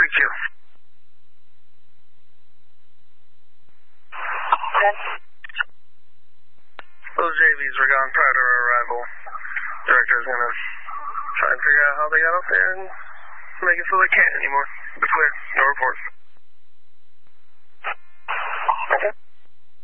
you. Those JVs were gone prior to our arrival. Director's gonna try and figure out how they got up there and make it so they can't anymore. Be clear. No reports.